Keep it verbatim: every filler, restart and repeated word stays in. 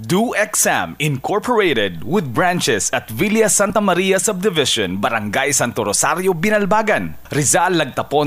Do Exam Incorporated with branches at Villa Santa Maria Subdivision, Barangay Santo Rosario, Binalbagan, Rizal, Lagtapon,